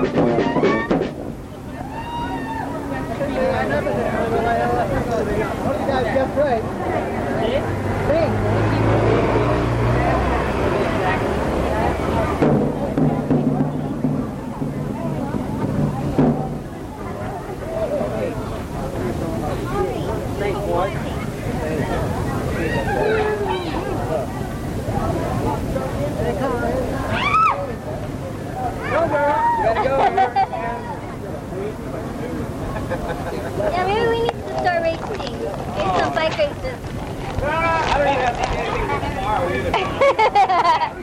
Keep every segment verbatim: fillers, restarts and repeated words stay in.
Yeah, maybe we need to start racing. Get some bike races. I don't even have to do anything tomorrow either.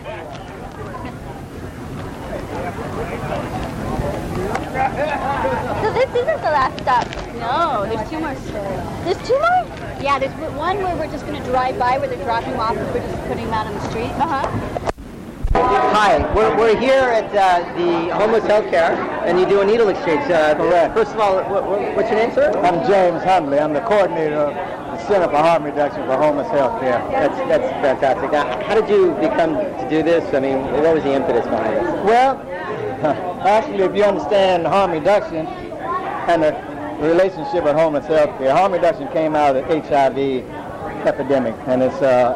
So this isn't the last stop. No, there's two more stores. There's two more? Yeah, there's one where we're just going to drive by where they're dropping them off and we're just putting them out on the street. Uh-huh. Hi, we're, we're here at uh, the Homeless Healthcare, and you do a needle exchange. Uh, Correct. First of all, what, what, what's your name, sir? I'm James Hundley. I'm the coordinator of the Center for Harm Reduction for Homeless Healthcare. That's that's fantastic. Now, how did you become to do this? I mean, what was the impetus behind it? Well, actually, if you understand harm reduction and the relationship with homeless healthcare, harm reduction came out of the H I V epidemic, and it's uh,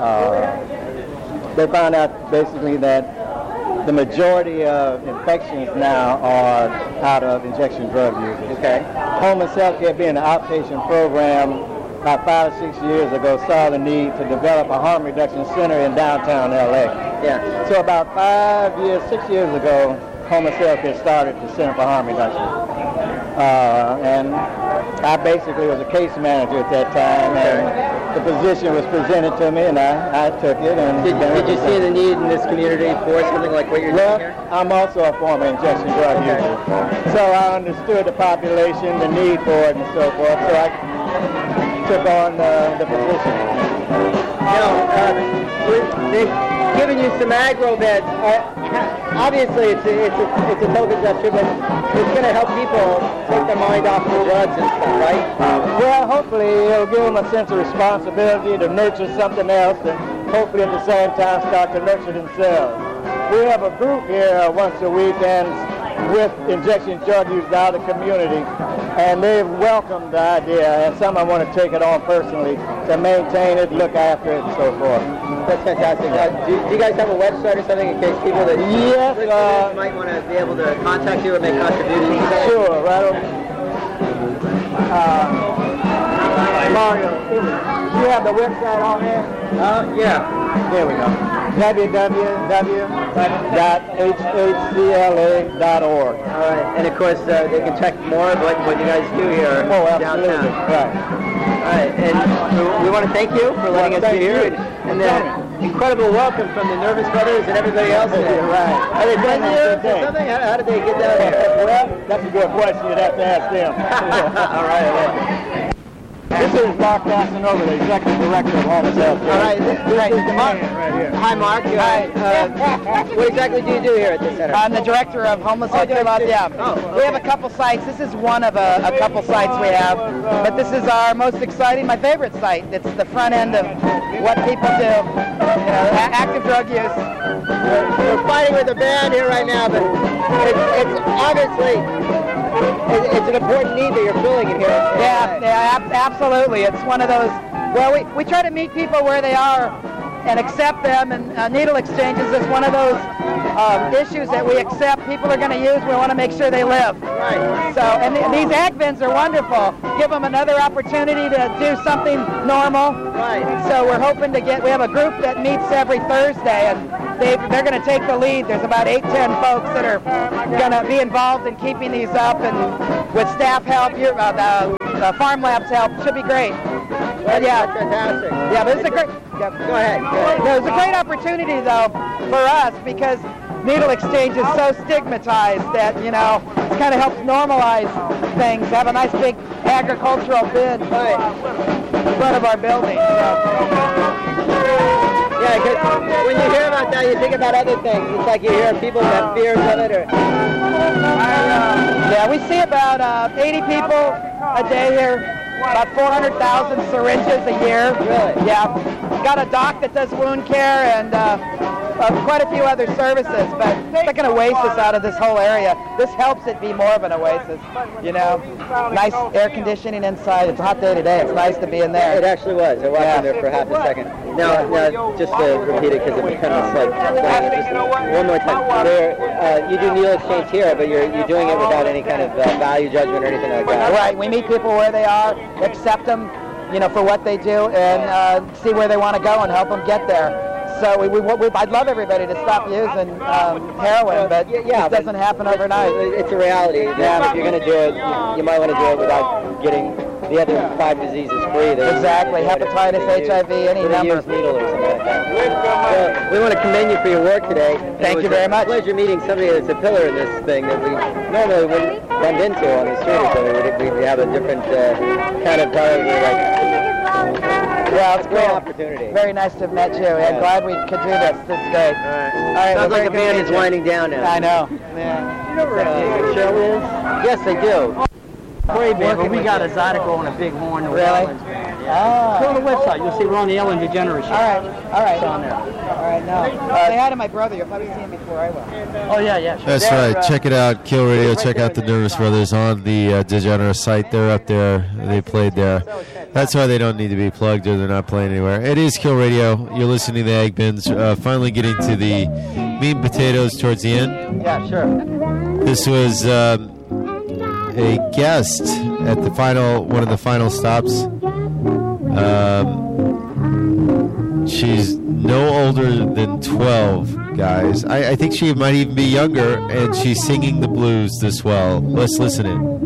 uh, they found out basically that the majority of infections now are out of injection drug users. Okay. Homeless healthcare being an outpatient program, about five or six years ago, saw the need to develop a harm reduction center in downtown L A. Yeah. So about five years, six years ago, Homeless Healthcare started the Center for Harm Reduction. Uh, and I basically was a case manager at that time, and the position was presented to me, and I, I took it. And Did, did you see the need in this community for something like what you're well, doing here? I'm also a former injection drug Okay. user, so I understood the population, the need for it, and so forth. So I took on uh, the position. You know, uh, we- they've given you some agro beds. Uh, obviously, it's a, it's, a, it's a token gesture, but it's going to help people take their mind off the drugs and stuff, right? Well, hopefully it'll give them a sense of responsibility to nurture something else, and hopefully at the same time start to nurture themselves. We have a group here once a week and with injection drug users out of the community, and they've welcomed the idea, and some I want to take it on personally to maintain it, look after it, and so forth. That's fantastic. Uh, do, do you guys have a website or something in case people that Yes, listen to uh, this might want to be able to contact you or make contributions? Sure, right over. Uh, Mario, you have the website on there? Uh, yeah. There we go. w w w dot h h c l a dot org. All right. And of course, uh, they can check more of what, what you guys do here Oh, absolutely. downtown. Right. All right. And we, we want to thank you for letting Well, us be thank here. you. And the incredible welcome from the Nervous Brothers and everybody else. You're right. Are they friends of Have a yours good or day. something? How, how did they get down here? Well, that's a good question. You'd have to ask them. All right. All right. This is Mark Casanova, the Executive Director of Homeless Healthcare. All right, this, this Right, is the Mark. man right here. Hi, Mark. Hi. Uh, what exactly do you do here at this center? I'm the director of Homeless Oh, Healthcare. director. Yeah. Oh, We have a okay. couple sites. This is one of a, a couple sites we have, but this is our most exciting, my favorite site. It's the front end of what people do, you know, a- active drug use. We're, we're fighting with a band here right now, but it's, it's obviously it, it's an important need that you're filling in here. Yeah, yeah, ab- absolutely. It's one of those, well, we, we try to meet people where they are and accept them, and uh, needle exchanges is one of those um, issues that we accept people are going to use. We want to make sure they live. Right. So, and th- these ag bins are wonderful. Give them another opportunity to do something normal. Right. So we're hoping to get, we have a group that meets every Thursday, and they, they're going to take the lead. There's about eight, ten folks that are going to be involved in keeping these up, and with staff help, your, uh, the, the Farm Labs help, should be great. But yeah, That's fantastic. yeah, but it's a great, yeah. Go ahead. Go ahead. No, it's a great opportunity, though, for us, because needle exchange is so stigmatized that, you know, it kind of helps normalize things. Have a nice big agricultural bin Right. in front of our building. So. Yeah, because when you hear about that, you think about other things. It's like you hear people who have fears of it, or Yeah, we see about uh, eighty people a day here. About four hundred thousand syringes a year. Really? Yeah. Got a doc that does wound care, and uh, uh, quite a few other services, but it's like an oasis out of this whole area. This helps it be more of an oasis, you know. Nice air conditioning inside. It's a hot day today. It's nice to be in there. It actually was. I walked Yeah. in there for half a second. Now, now just to repeat it because it becomes like just one more time. There, uh, you do meal exchange here, but you're you're doing it without any kind of uh, value judgment or anything like that. Right. We meet people where they are, accept them, you know, for what they do, and uh, see where they want to go and help them get there. So we, we, we, I'd love everybody to stop using um, heroin, but yeah, it doesn't happen overnight. It's a reality. Yeah. If you're going to do it, you, you might want to do it without getting the other five diseases free. That Exactly. you- Hepatitis, H I V, any with a number. used needle or something like that. So we want to commend you for your work today. Thank It you was very a much. pleasure meeting somebody that's a pillar in this thing that we normally wouldn't run into on the street or something. We'd, we'd have a different uh, kind of probably like Well, it's great cool. opportunity. Very nice to have met you. I'm glad we could do this. This is great. All right. Sounds well, like very the good band to is meet you. winding down now. I know. Yeah. You know where uh, Cheryl is? Yes, they do. Great, man, but we got a Zydeco and a big horn. Really? Yeah. Go on the website. You'll see Ronnie Ellen DeGeneres. All right. All right. It's on there. All right. No. Uh, say hi to my brother. You'll probably see him before I will. Oh, yeah, yeah. Sure. That's They're, right. uh, Check it out. Kill Radio. Check out the Nervous Brothers on the uh, DeGeneres site. They're up there. They played there. That's why they don't need to be plugged or they're not playing anywhere. It is Kill Radio. You're listening to the Egg Bins. Uh, finally getting to the meat and potatoes towards the end. Yeah, sure. This was um, a guest at the final, one of the final stops. Um, she's no older than twelve, guys. I, I think she might even be younger, and she's singing the blues this well. Let's listen in.